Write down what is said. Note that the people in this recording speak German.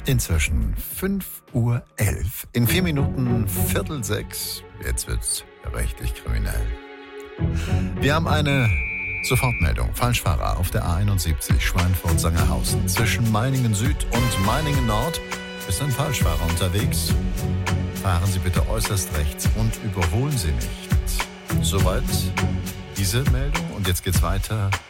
Inzwischen 5:11 Uhr. In 4 Minuten 5:45. Jetzt wird's richtig kriminell. Wir haben eine Sofortmeldung. Falschfahrer auf der A71 Schweinfurt-Sangerhausen. Zwischen Meiningen Süd und Meiningen Nord ist ein Falschfahrer unterwegs. Fahren Sie bitte äußerst rechts und überholen Sie nicht. Soweit diese Meldung. Und jetzt geht's weiter